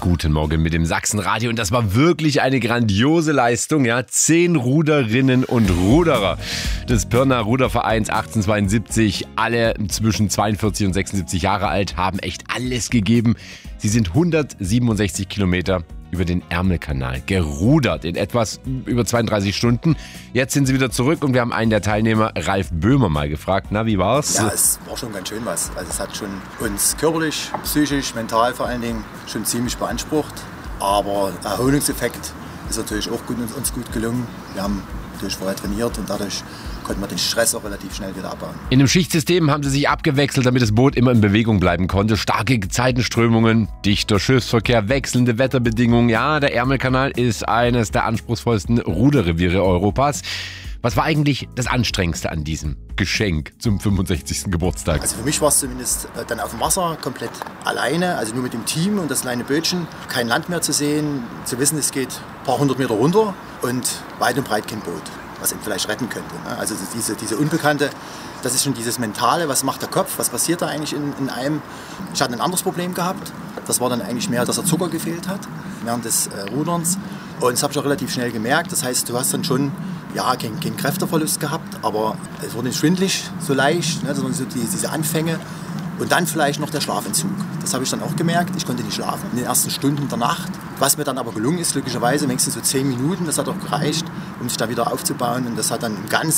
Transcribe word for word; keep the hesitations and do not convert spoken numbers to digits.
Guten Morgen mit dem Sachsenradio. Und das war wirklich eine grandiose Leistung. Ja, zehn Ruderinnen und Ruderer des Pirna Rudervereins achtzehnhundertzweiundsiebzig, alle zwischen zweiundvierzig und sechsundsiebzig Jahre alt, haben echt alles gegeben. Sie sind hundertsiebenundsechzig Kilometer über den Ärmelkanal gerudert in etwas über zweiunddreißig Stunden. Jetzt sind sie wieder zurück und wir haben einen der Teilnehmer, Ralf Böhmer, mal gefragt. Na, wie war's? Ja, es war schon ganz schön was. Also es hat schon uns körperlich, psychisch, mental vor allen Dingen schon ziemlich beansprucht. Aber der Erholungseffekt ist natürlich auch gut, uns gut gelungen. Wir haben natürlich vorher trainiert und dadurch konnten wir den Stress auch relativ schnell wieder abbauen. In dem Schichtsystem haben sie sich abgewechselt, damit das Boot immer in Bewegung bleiben konnte. Starke Zeitenströmungen, dichter Schiffsverkehr, wechselnde Wetterbedingungen. Ja, der Ärmelkanal ist eines der anspruchsvollsten Ruderreviere Europas. Was war eigentlich das Anstrengendste an diesem Geschenk zum fünfundsechzigsten Geburtstag? Also für mich war es zumindest dann auf dem Wasser komplett alleine, also nur mit dem Team und das kleine Bötchen. Kein Land mehr zu sehen, zu wissen, es geht ein paar hundert Meter runter und weit und breit kein Boot, was ihn vielleicht retten könnte. Also diese, diese Unbekannte, das ist schon dieses Mentale, was macht der Kopf, was passiert da eigentlich in, in einem. Ich hatte ein anderes Problem gehabt, das war dann eigentlich mehr, dass der Zucker gefehlt hat während des äh, Ruderns. Und das habe ich auch relativ schnell gemerkt, das heißt, du hast dann schon ja, keinen kein Kräfteverlust gehabt, aber es wurde nicht schwindelig, so leicht, ne, sondern so die, diese Anfänge. Und dann vielleicht noch der Schlafentzug. Das habe ich dann auch gemerkt. Ich konnte nicht schlafen in den ersten Stunden der Nacht. Was mir dann aber gelungen ist, glücklicherweise, wenigstens so zehn Minuten, das hat auch gereicht, um sich da wieder aufzubauen. Und das hat dann im Ganzen